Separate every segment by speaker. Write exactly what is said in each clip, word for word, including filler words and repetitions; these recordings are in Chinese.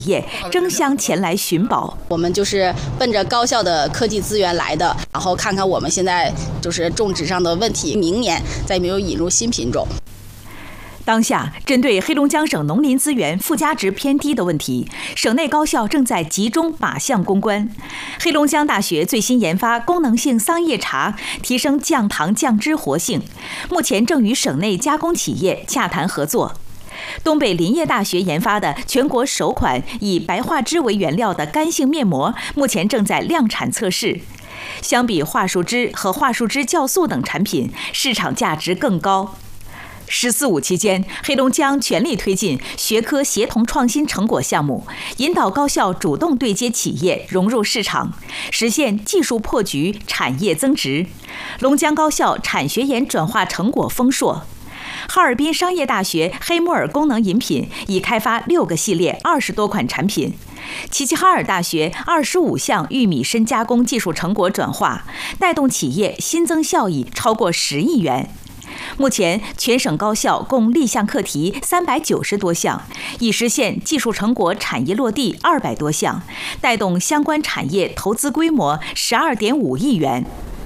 Speaker 1: 业争相前来寻宝。
Speaker 2: 我们就是奔着高校的科技资源来的，然后看看我们现在就是种植上的问题，明年再没有引入新品种。
Speaker 1: 当下，针对黑龙江省农林资源附加值偏低的问题，省内高校正在集中靶向攻关。黑龙江大学最新研发功能性桑叶茶，提升降糖降脂活性，目前正与省内加工企业洽谈合作。东北林业大学研发的全国首款以白桦脂为原料的干性面膜，目前正在量产测试。相比桦树脂和桦树脂酵素等产品，市场价值更高。十四五期间，黑龙江全力推进学科协同创新成果项目，引导高校主动对接企业，融入市场，实现技术破局、产业增值。龙江高校产学研转化成果丰硕。哈尔滨商业大学黑木耳功能饮品已开发六个系列，二十多款产品。齐齐哈尔大学二十五项玉米深加工技术成果转化，带动企业新增效益超过十亿元。目前，全省高校共立项课题三百九十多项，已实现技术成果产业落地二百多项，带动相关产业投资规模十二点五亿元。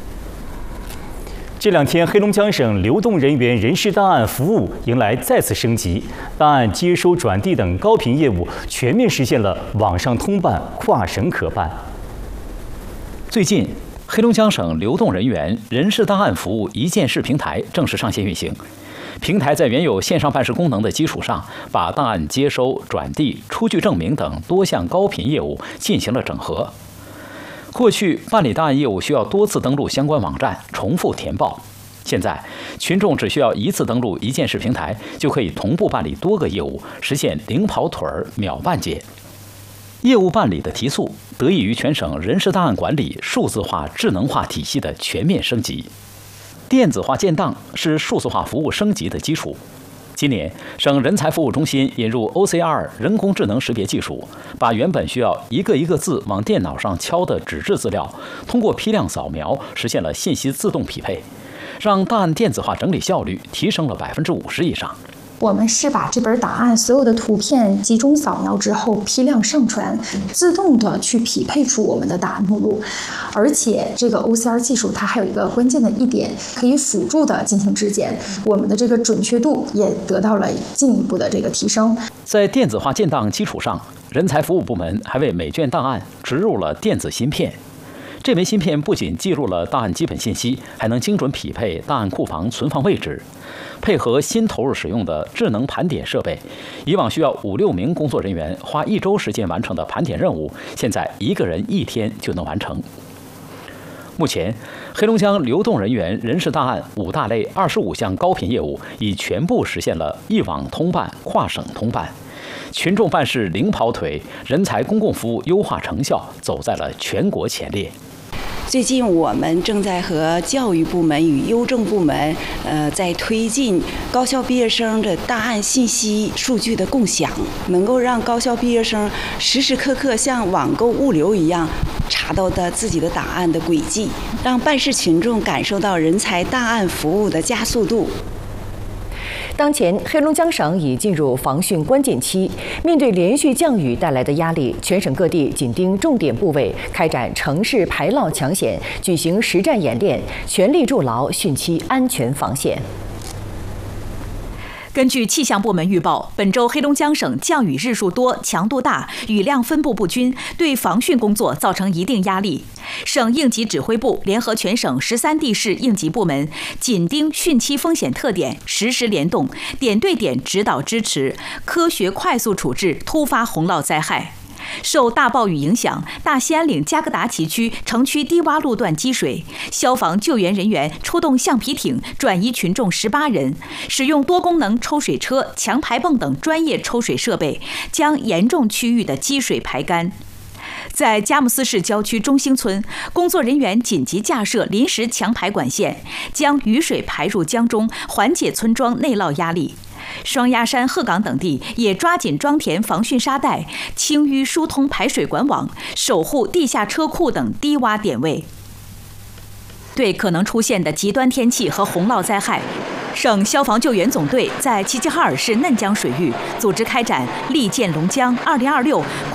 Speaker 3: 这两天，黑龙江省流动人员人事档案服务迎来再次升级，档案接收、转递等高频业务全面实现了网上通办、跨省可办。
Speaker 4: 最近，黑龙江省流动人员人事档案服务一键式平台正式上线运行。平台在原有线上办事功能的基础上，把档案接收、转递、出具证明等多项高频业务进行了整合。过去办理档案业务需要多次登录相关网站，重复填报。现在，群众只需要一次登录一键式平台，就可以同步办理多个业务，实现零跑腿儿、秒办结。业务办理的提速，得益于全省人事档案管理数字化、智能化体系的全面升级。电子化建档是数字化服务升级的基础。今年，省人才服务中心引入 O C R 人工智能识别技术，把原本需要一个一个字往电脑上敲的纸质资料，通过批量扫描实现了信息自动匹配，让档案电子化整理效率提升了百分之五十以上。
Speaker 5: 我们是把这本档案所有的图片集中扫描之后批量上传，自动的去匹配出我们的档案目录。而且这个 O C R 技术它还有一个关键的一点，可以辅助的进行质检，我们的这个准确度也得到了进一步的这个提升。
Speaker 4: 在电子化建档基础上，人才服务部门还为每卷档案植入了电子芯片。这枚芯片不仅记录了档案基本信息，还能精准匹配档案库房存放位置。配合新投入使用的智能盘点设备，以往需要五六名工作人员花一周时间完成的盘点任务，现在一个人一天就能完成。目前，黑龙江流动人员人事档案五大类二十五项高频业务已全部实现了一网通办、跨省通办，群众办事零跑腿，人才公共服务优化成效走在了全国前列。
Speaker 6: 最近我们正在和教育部门与邮政部门，呃，在推进高校毕业生的档案信息数据的共享，能够让高校毕业生时时刻刻像网购物流一样查到的自己的档案的轨迹，让办事群众感受到人才档案服务的加速度。
Speaker 7: 当前，黑龙江省已进入防汛关键期，面对连续降雨带来的压力，全省各地紧盯重点部位，开展城市排涝抢险，举行实战演练，全力筑牢汛期安全防线。
Speaker 1: 根据气象部门预报，本周黑龙江省降雨日数多、强度大，雨量分布不均，对防汛工作造成一定压力。省应急指挥部联合全省十三地市应急部门，紧盯汛期风险特点，实时联动，点对点指导支持，科学快速处置突发洪涝灾害。受大暴雨影响，大兴安岭加格达旗区城区低洼路段积水，消防救援人员出动橡皮艇转移群众十八人，使用多功能抽水车、强排泵等专业抽水设备，将严重区域的积水排干。在佳木斯市郊区中兴村，工作人员紧急架设临时强排管线，将雨水排入江中，缓解村庄内涝压力。双鸭山、鹤岗等地也抓紧装填防汛沙袋、清淤疏通排水管网，守护地下车库等低洼点位。对可能出现的极端天气和洪涝灾害， 省消防救援总队在齐齐哈尔市嫩江水域组织开展“利剑龙江二零二六”